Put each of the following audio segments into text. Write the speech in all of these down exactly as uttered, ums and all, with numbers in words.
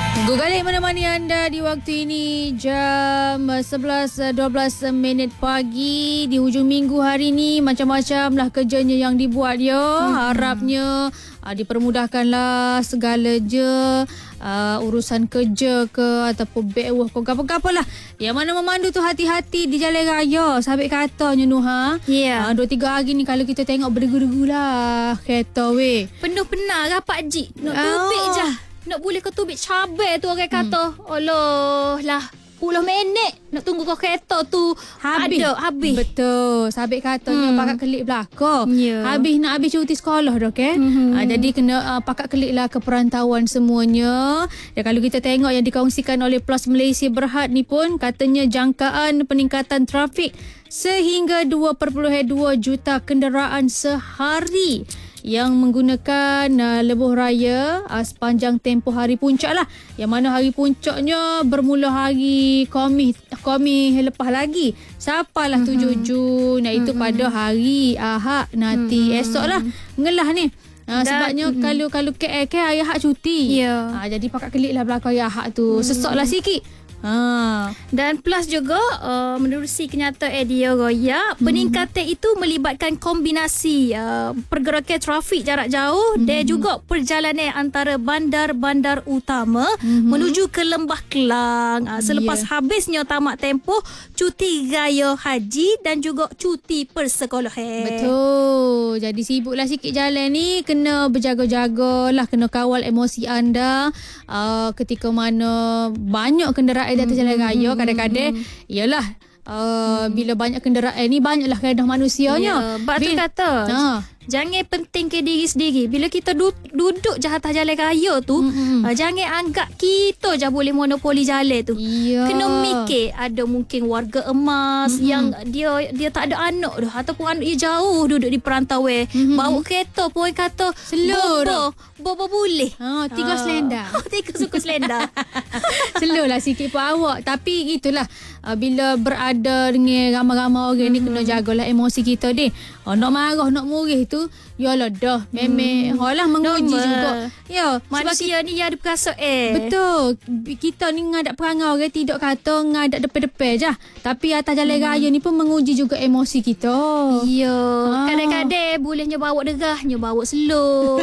Gugalik menemani anda di waktu ini jam sebelas dua belas minit pagi di hujung minggu hari ini. Macam-macam lah kerjanya yang dibuat ya. Hmm. Harapnya uh, dipermudahkanlah segala je uh, urusan kerja ke ataupun bekwah ke apa-apa lah. Yang mana memandu tu hati-hati di jalan raya. Sabit katanya Nuha. Ya. Yeah. Uh, dua tiga hari ni kalau kita tengok berderu-deru lah kereta weh. Penuh penar lah Pak Ji. Nak Oh. tubik je. Nak boleh kau tubik cabai tu orang kata. Hmm. Allah lah. sepuluh minit nak tunggu kau kereta tu Habis. ada habis. Betul. Sabit katanya Hmm. pakat kelik belakang. Ya. Habis nak habis cuti sekolah dah ke. Mhm. Uh, jadi kena uh, pakat kelik lah ke perantauan semuanya. Dan kalau kita tengok yang dikongsikan oleh Plus Malaysia Berhad ni pun katanya jangkaan peningkatan trafik sehingga dua perpuluhan dua juta kenderaan sehari yang menggunakan uh, lebuh raya uh, sepanjang tempoh hari puncak lah. Yang mana hari puncaknya bermula hari Khamis Khamis lepas lagi. Siapalah mm-hmm. tujuh Jun. Nah, itu mm-hmm. pada hari Ahad nanti. Mm-hmm. Esok lah. Ngelah ni. Uh, sebabnya mm-hmm. kalau kalau K L kan hari Ahad cuti. Yeah. Uh, jadi pakat kelik lah belakang hari Ahad tu. Mm-hmm. Sesok lah sikit. Ha. Dan plus juga uh, menerusi kenyataan dia Roya, hmm. peningkatan itu melibatkan kombinasi uh, pergerakan trafik jarak jauh hmm. dan juga perjalanan antara bandar-bandar utama hmm. menuju ke Lembah Kelang uh, selepas yeah. habisnya tamat tempoh cuti raya haji dan juga cuti persekolahan. Betul. Jadi sibuklah sikit jalan ni, kena berjaga-jagalah, kena kawal emosi anda uh, ketika mana banyak kenderaan di atas jalan raya. Kadang-kadang ialah uh, hmm. bila banyak kenderaan ni banyaklah keadaan manusianya. Ya, Bak tu kata ha. jangan penting ke diri sendiri. Bila kita du- duduk je atas jalan raya tu, mm-hmm. uh, jangan anggap kita je boleh monopoli jalan tu. Ya. Kena mikir ada mungkin warga emas mm-hmm. yang dia dia tak ada anak dah ataupun anak dia jauh duduk di perantauan. Mm-hmm. Bawa kereta pun orang kata selur. Bobo boleh. Ha, tiga ha. selendang. Tiga suku selendang. Slow lah sikit pun awak. Tapi itulah uh, bila berada dengan ramai-ramai orang mm-hmm. ni kena jagalah emosi kita ni. Oh, nak marah, nak murih tu yalah dah. Memang hmm. lah menguji Normal. juga. Ya, manusia ni yang ada perasaan. Eh. Betul. Kita ni ngadak perangai orang tidak kata ngadak depan-depan je. Tapi atas jalan hmm. raya ni pun menguji juga emosi kita. Ya. Ah. Kadang-kadang bolehnya bawa derahnya bawa slow.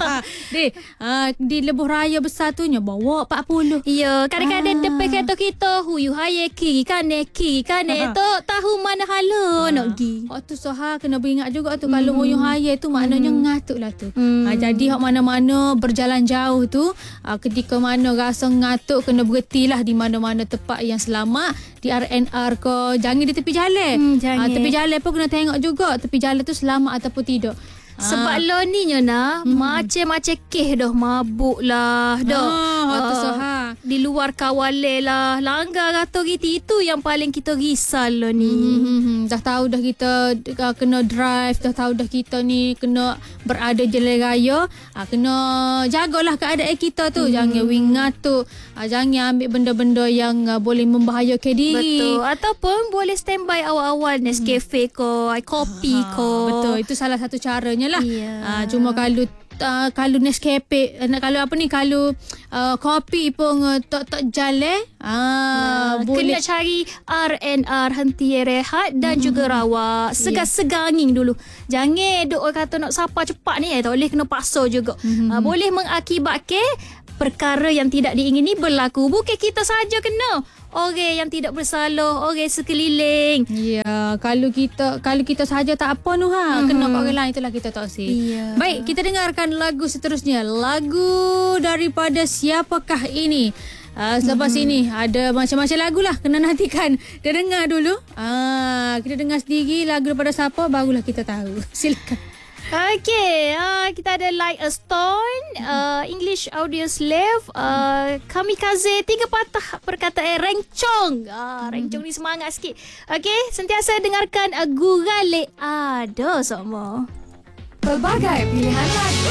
Deh, uh, di lebuh raya besar tu nya bawa empat puluh. Ya, kadang-kadang ah. depan kereta kita huyu haya kiri kanan kiri kanan tu tahu mana hala nak pergi. Waktu soha kena beringat juga tu mm. kalau huyu haya tu maknanya mm. ngatuk lah tu. Mm. Uh, jadi hak mana-mana berjalan jauh tu uh, ketika mana rasa ngatuk kena berhentilah di mana-mana tempat yang selamat, di R N R ke, jangan di tepi jalan. Mm, jangan. Uh, tepi jalan pun kena tengok juga tepi jalan tu selamat ataupun tidak. Sebab ah. lo ni Nyona hmm. macam-macam kes dah mabuk lah dah. Ah, uh, di luar kawalan lah. Langgar kata gitu itu yang paling kita risau lo ni. Hmm, dah tahu dah kita uh, kena drive, dah tahu dah kita ni kena berada jalan raya. Uh, kena jagalah keadaan kita tu. Hmm. Jangan wing ngatuk. Uh, jangan ambil benda-benda yang uh, boleh membahayakan diri. Betul. Ataupun boleh standby awal-awal Nescafe hmm. ko, kopi ha, ko. Betul. Itu salah satu caranya lah. Yeah. Uh, cuma kalau uh, kalau Nescafe uh, kalau apa ni kalau uh, kopi pun uh, tak tak jalan ah uh, boleh kena cari R N R henti rehat dan mm-hmm. juga rawak. Segar-segar angin dulu. Jangan duk orang kata nak sapa cepat ni eh, tak boleh kena paksa juga. Mm-hmm. Uh, boleh mengakibatkan perkara yang tidak diingini berlaku. Bukan kita saja kena. Orang yang tidak bersalah, orang sekeliling. Ya, kalau kita kalau kita saja tak apa noh ha, mm-hmm. kena kat orang lain itulah kita tak sih. Yeah. Baik, kita dengarkan lagu seterusnya. Lagu daripada siapakah ini? Uh, selepas mm-hmm. ini ada macam-macam lagu lah. Kena nantikan. Dia dengar dulu. Ah, kita dengar sendiri lagu daripada siapa barulah kita tahu. Silakan. Okay, uh, kita ada Like a Stone, uh, English Audio Slave, uh, Kamikaze, tiga patah perkataan rencong. Uh, rencong ni semangat sikit. Okay, sentiasa dengarkan uh, Guralik ada semua. Pelbagai pilihan lagu.